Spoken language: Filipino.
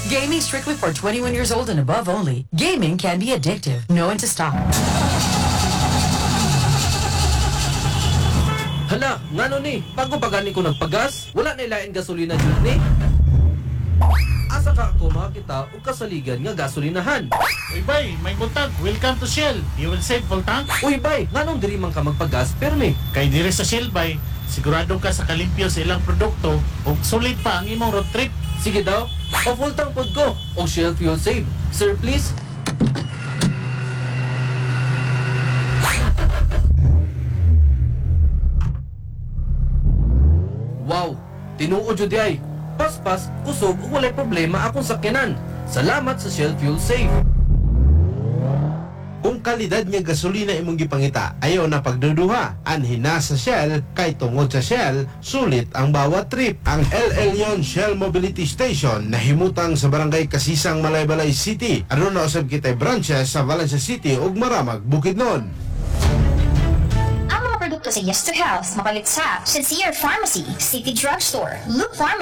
Gaming strictly for 21 years old and above only. Gaming can be addictive. Know when to stop. Hala, ngano ni? Bago pa gani ko nagpagas, wala na ilain gasolina jud ni. Asa ka ako makakita o kasaligan nga gasolinahan? Uy bay, may buntag. Welcome to Shell. You will save full tank. Uy bay, nganong diri man ka magpagas permi? Kay dire sa Shell bay, sigurado ka sa kalimpyo sa ilang produkto ug sulit pa ang imong road trip. Sige daw, pa-full tank pod ko o Shell Fuel Save. Sir, please. Wow, tinuod jud ay. Paspas, kusog ug walay problema akong sakyanan. Salamat sa Shell Fuel Save. Kung kalidad nga gasolina imong gipangita, ayaw na pagduduha. Anhin na sa Shell, kay tungod sa Shell, sulit ang bawat trip. Ang El Elyon Shell Mobility Station nahimutang sa barangay Kasisang, Malaybalay City. Aron na usab kitay branches sa Valencia City ug Maramag, Bukidnon. Ang mga produkto sa Yes to Health mapalit sa Sincere Pharmacy, City Drugstore, Loop Pharmacy,